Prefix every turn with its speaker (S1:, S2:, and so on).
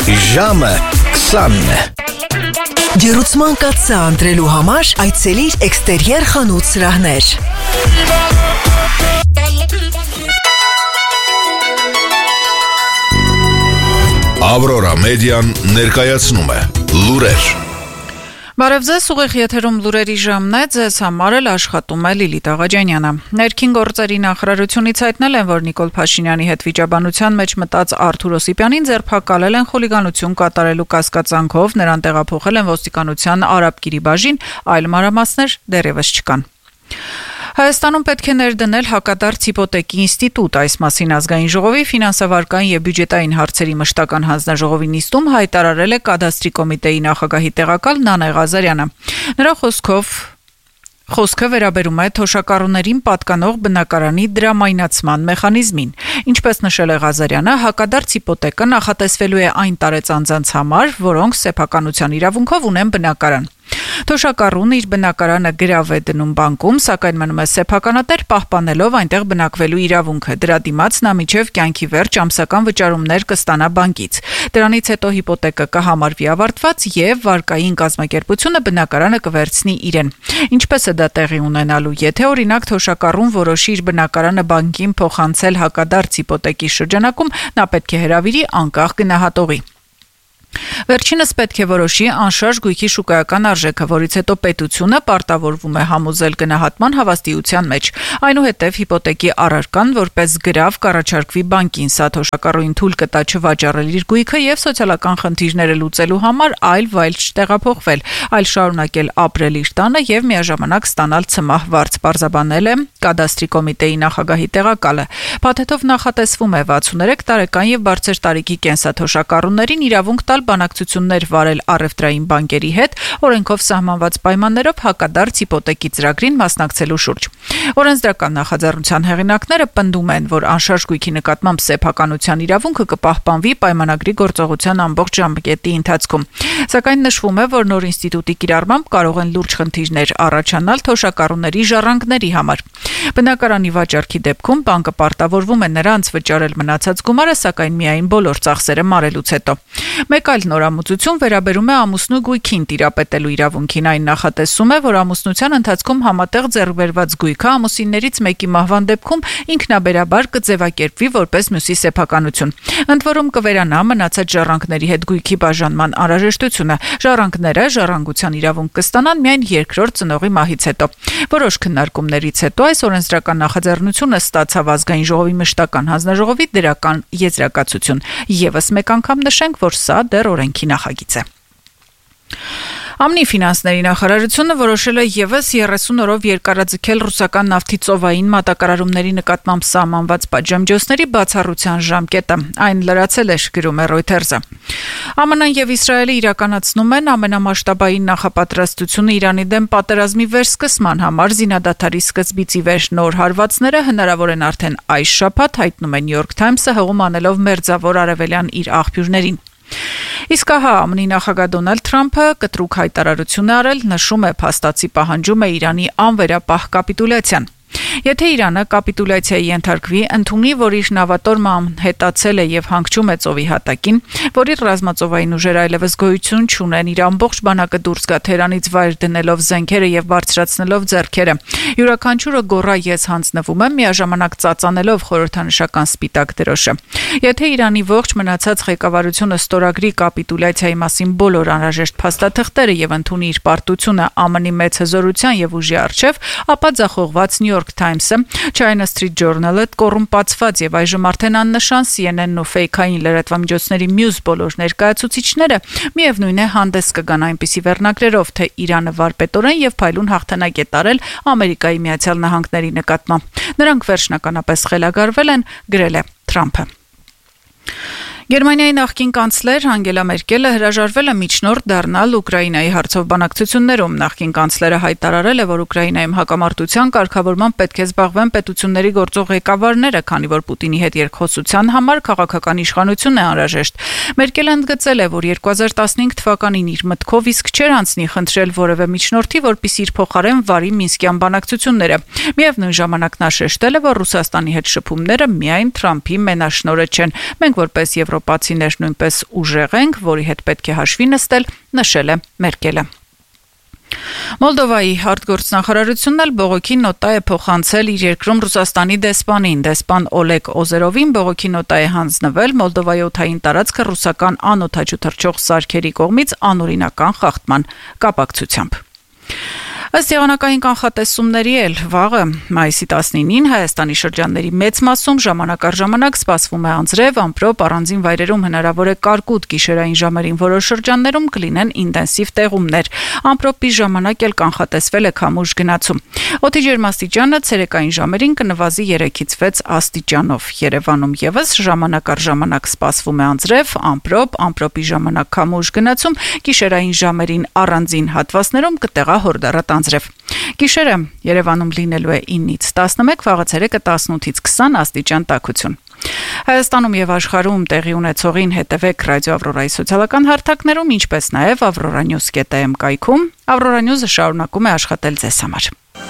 S1: Ժամը 20-ն է։
S2: Ջերուցման կաթսա ընտրելու համար այցելիր Էքստերիեր խանութ սրահներ։
S3: Ավրորա մեդիան ներկայացնում է լուրեր։
S4: Բարև ձեզ, ուղիղ եթերում լուրերի ժամն է, ձեզ համար էլ աշխատում է Լիլիթ Աղաջանյանը։ Ներքին գործերի նախարարությունից հայտնել են, որ Նիկոլ Փաշինյանի հետ վիճաբանության մեջ մտած Արթուր Օսիպյանին ձերբակալել են խուլիգանություն կատարելու կասկածանքով, նրան տեղափոխել են ոստիկանության Արաբկիրի բաժին, այլ մանրամասներ դեռևս չկան։ Հայաստանում պետք է ներդնել հակադարձ հիպոթեկի ինստիտուտ, այս մասին ազգային ժողովի ֆինանսավարական եւ բյուջետային հարցերի մշտական հանձնաժողովի նիստում հայտարարել է կադաստրի կոմիտեի նախագահի տեղակալ Նանե Ղազարյանը։ Նրա խոսքը վերաբերում է թոշակառուներին պատկանող բնակարանի դրամայնացման մեխանիզմին։ Ինչպես նշել է Ղազարյանը, հակադարձ հիպոթեկը նախատեսվելու է այն տարեց անձանց համար, որոնք սեփականության իրավունքով ունեն բնակարան։ Թոշակառուն իր բնակարանը գրավ է դնում բանկում, սակայն մնում է սեփականատեր պահպանելով այնտեղ բնակվելու իրավունքը։ Դրա դիմաց նա մինչև կյանքի վերջ ամսական վճարումներ կստանա բանկից։ Դրանից հետո հիպոթեկը կհամարվի ավարտված եւ վարկային կազմակերպությունը բնակարանը կվերցնի իրեն։ Ինչպես է դա տեղի ունենալու, եթե օրինակ թոշակառուն որոշի իր բնակարանը բանկին փոխանցել հակադարձ հիպոթեկի շրջանակում, նա պետք է հրավիրի անկախ գնահատողի։ Վերջինս պետք է որոշի անշարժ գույքի շուկայական արժեքը, որից հետո պետությունը պարտավորվում է համոզել գնահատման հավաստիության մեջ։ Այնուհետև հիպոթեկի առարկան որպես գրավ կառաջարկվի բանկին, սա թոշակառուին թույլ կտա չվաճառել իր գույքը եւ սոցիալական խնդիրները լուծելու համար այլ վայր չտեղափոխվել, այլ շարունակել ապրել իր տանը եւ միաժամանակ ստանալ ցմահ վարձ, պարզաբանել է կադաստրի կոմիտեի նախագահի տեղակալը։ Փաթեթով նախատեսվում է 63 տարեկան եւ բարձր տարիքի կենսաթոշակառուներին իրավունք տալ բանակցություններ վարել առևտրային բանկերի հետ, օրենքով սահմանված պայմաններով հակադարձ հիպոթեկի ծրագրին մասնակցելու շուրջ։ Օրենսդրական նախաձեռնության հեղինակները պնդում են, որ անշարժ գույքի նկատմամբ սեփականության իրավունքը կպահպանվի պայմանագրի գործողության ամբողջ ժամկետի ընթացքում։ Սակայն նշվում է, որ նոր ինստիտուտի կիրառմամբ կարող են լուրջ խնդիրներ առաջանալ թոշակառուների ժառանգների համար։ Բնակարանի վաճառքի դեպքում բանկը պարտավորվում է նրանց վճարել մնացած գումարը, սակայն միայն բոլոր ծախսերը մարելուց հետո։ Մեկ այլ նորամուծություն վերաբերում է ամուսնու գույքին տիրապետելու իրավունքին։ Այն նախատեսում է, որ ամուսնության ընթացքում համատեղ ձեռքբերված գույքը ամուսիններից մեկի մահվան դեպքում ինքնաբերաբար կձևակերպվի որպես մյուսի սեփականություն։ Ընդ որում կվերանա մնացած ժառանգների հետ գույքի բաժանման անհրաժեշտությունը։ Ժառանգները ժառանգության իրավունք կստանան միայն երկրորդ ծնողի մահից հետո։ Որոշ քննարկումներից հետո այս օրենսդրական նախաձեռնությունը ստացավ ազգային ժողովի մշտական հանձնաժողովի դրական եզրակացություն։ Եվս մեկ անգամ նշենք, որ սա դեռ օրենքի նախագիծ է։ ԱՄՆ ֆինանսների նախարարությունը որոշել է եւս 30 օրով երկարաձգել ռուսական նավթի ծովային մատակարարումների նկատմամբ սահմանված պատժամիջոցների բացառության ժամկետը։ Այն լրացել է, գրում է Reuters-ը։ ԱՄՆ-ն եւ Իսրայելը իրականացնում են ամենամասշտաբային նախապատրաստությունը Իրանի դեմ պատերազմի վերսկսման համար։ Զինադադարի սկզբից ի վեր նոր հարվածները հնարավոր են արդեն այս շաբաթ, հայտնում է New York Times-ը հղում անելով մերձավոր արևելյան իր աղբյուրներին։ Իսկ ահա ԱՄՆ նախագահ Դոնալդ Թրամփը կտրուկ հայտարարություն է արել, նշում է փաստացի պահանջում է Իրանի անվերապահ կապիտուլյացիան։ Եթե Իրանը կապիտուլյացիայի ենթարկվի, ընդունի, որ իր նավատորմը անհետացել է եւ հանգչում է ծովի հատակին, որ իր ռազմածովային ուժերը այլևս գոյություն չունեն, իր ամբողջ բանակը դուրս գա Թեհրանից վայր դնելով զենքերը եւ բարձրացնելով ձեռքերը։ Յուրաքանչյուրը գոռա ես հանձնվում եմ, միաժամանակ ծածանելով խորհրդանշական սպիտակ դրոշը։ Եթե Իրանի ողջ մնացած ղեկավարությունը ստորագրի կապիտուլյացիայի մասին բոլոր անհրաժեշտ փաստաթղթերը եւ ընդունի իր պարտությունը ԱՄՆ-ի մեծ հզորության եւ ուժի առջեւ, ապա ձախողված New York Times-ը, China Street Journal-ը, կոռումպացված եւ այժմ արդեն աննշան CNN-ն ու ֆեյքային լրատվամիջոցների մյուս բոլոր ներկայացուցիչները միևնույն է հանդես կգան այնպիսի վերնագրերով, թե Իրանը վարպետորեն եւ փայլուն հաղթանակ է տարել Ամերիկայի Միացյալ Նահանգների նկատմամբ։ Նրանք վերջնականապես խելագարվել են, գրել է Թրամփը։ Գերմանիայի նախկին կանցլեր Անգելա Մերկելը հրաժարվել է միջնորդ դառնալ Ուկրաինայի հարցով բանակցություններում։ Նախկին կանցլերը հայտարարել է, որ Ուկրաինայում հակամարտության կարգավորման պետք է զբաղվեն պետությունների գործող ղեկավարները, քանի որ Պուտինի հետ երկխոսության համար քաղաքական իշխանություն է անհրաժեշտ։ Մերկելը ընդգծել է, որ 2015 թվականին իր մտքով իսկ չէր անցնի խնդրել որևէ միջնորդի, որպեսզի իր փոխարեն վարի Մինսկյան բանակցությունները։ Միևնույն ժամանակ նա շեշտել է, որ Ռուսաստանի հետ շփումները միայն Թրամփի մենաշնորհը չեն։ Մենք որպես եվրոպացիներ նույնպես ուժեղ ենք, որի հետ պետք է հաշվի նստել, նշել է Մերկելը։ Մոլդովայի արտգործնախարարությունն էլ բողոքի նոտա է փոխանցել իր երկրում Ռուսաստանի դեսպանին։ Դեսպան Օլեգ Օզերովին բողոքի նոտա է հանձնվել Մոլդովայի օդային տարածքը ռուսական անօդաչու թռչող սարքերի կողմից անօրինական խախտման կապակցությամբ։ Ըստ եղանակային կանխատեսումների էլ վաղը մայիսի 19-ին Հայաստանի շրջանների մեծ մասում ժամանակ առ ժամանակ սպասվում է անձրև, ամպրոպ, առանձին վայրերում հնարավոր է կարկուտ, գիշերային ժամերին որոշ շրջաններում կլինեն ինտենսիվ տեղումներ։ Ամպրոպի ժամանակ էլ կանխատեսվել է քամուշ գնացում։ Օդի ջերմաստիճանը ցերեկային ժամերին կնվազի 3-ից 6 աստիճանով։ Երևանում եւս ժամանակ առ ժամանակ սպասվում է անձրև, ամպրոպ, ամպրոպի ժամանակ քամուշ գնացում, գիշերային ժամերին առանձին հատվածներում կտեղահորդառատ անձրև։ Գիշերը Երևանում լինելու է 9-ից 11, վաղը ցերեկը 18-ից 20 աստիճան տաքություն։ Հայաստանում եւ աշխարհում տեղի ունեցողին հետևեք Ռադիո Ավրորայի սոցիալական հարթակներում, ինչպես նաեւ avroranews.am կայքում։ Avrora News-ը շարունակում է աշխատել ձեզ համար։